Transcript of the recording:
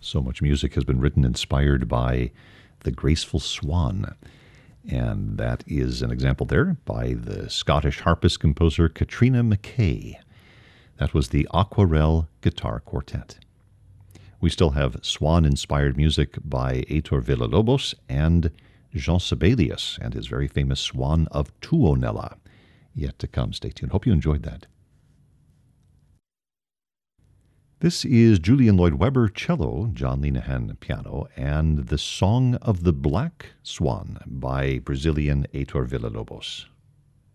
So much music has been written inspired by the graceful swan. And that is an example there by the Scottish harpist composer Katrina McKay. That was the Aquarelle Guitar Quartet. We still have swan-inspired music by Heitor Villa-Lobos and Jean Sibelius and his very famous Swan of Tuonela yet to come. Stay tuned. Hope you enjoyed that. This is Julian Lloyd Webber cello, John Linehan piano, and the Song of the Black Swan by Brazilian Heitor Villa-Lobos.